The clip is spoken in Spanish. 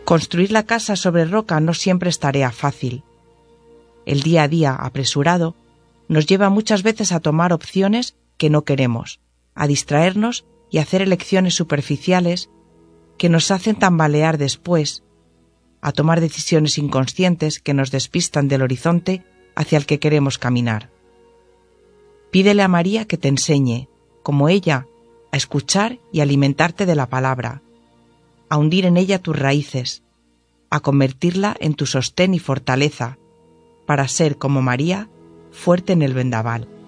Construir la casa sobre roca no siempre es tarea fácil. El día a día apresurado nos lleva muchas veces a tomar opciones que no queremos, a distraernos y a hacer elecciones superficiales que nos hacen tambalear después, a tomar decisiones inconscientes que nos despistan del horizonte hacia el que queremos caminar. Pídele a María que te enseñe, como ella, a escuchar y alimentarte de la palabra, a hundir en ella tus raíces, a convertirla en tu sostén y fortaleza, para ser, como María, fuerte en el vendaval.